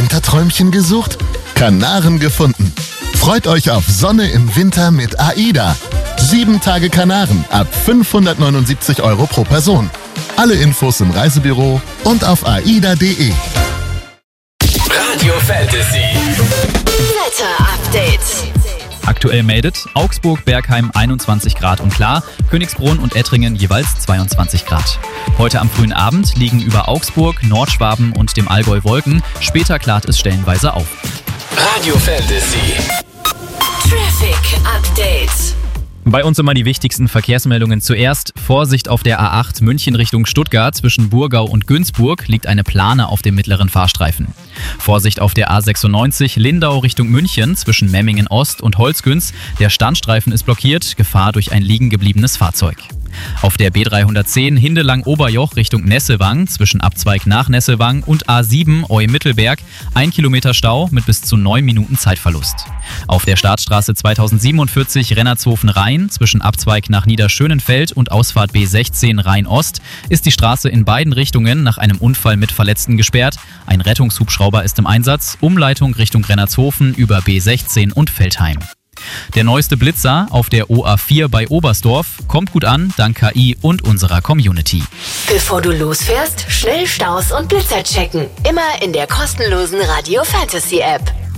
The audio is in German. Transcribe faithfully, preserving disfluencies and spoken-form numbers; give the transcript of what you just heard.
Winterträumchen gesucht? Kanaren gefunden. Freut euch auf Sonne im Winter mit AIDA. Sieben Tage Kanaren ab fünfhundertneunundsiebzig Euro pro Person. Alle Infos im Reisebüro und auf aida punkt de. Radio Fantasy. Wetter-Update. Aktuell meldet Augsburg, Bergheim einundzwanzig Grad und klar, Königsbrunn und Ettringen jeweils zweiundzwanzig Grad. Heute am frühen Abend liegen über Augsburg, Nordschwaben und dem Allgäu Wolken, später klart es stellenweise auf. Radio Fantasy. Traffic Update. Bei uns immer die wichtigsten Verkehrsmeldungen zuerst. Vorsicht auf der A acht München Richtung Stuttgart. Zwischen Burgau und Günzburg liegt eine Plane auf dem mittleren Fahrstreifen. Vorsicht auf der A sechsundneunzig Lindau Richtung München zwischen Memmingen Ost und Holzgünz. Der Standstreifen ist blockiert, Gefahr durch ein liegen gebliebenes Fahrzeug. Auf der B dreihundertzehn Hindelang-Oberjoch Richtung Nesselwang zwischen Abzweig nach Nesselwang und A sieben Eu-Mittelberg ein Kilometer Stau mit bis zu neun Minuten Zeitverlust. Auf der Startstraße zweitausendsiebenundvierzig Rennertshofen-Rhein zwischen Abzweig nach Niederschönenfeld und Ausfahrt B sechzehn Rhein-Ost ist die Straße in beiden Richtungen nach einem Unfall mit Verletzten gesperrt. Ein Rettungshubschrauber ist im Einsatz, Umleitung Richtung Rennertshofen über B sechzehn und Veltheim. Der neueste Blitzer auf der O A vier bei Oberstdorf kommt gut an, dank K I und unserer Community. Bevor du losfährst, schnell Staus und Blitzer checken. Immer in der kostenlosen Radio Fantasy App.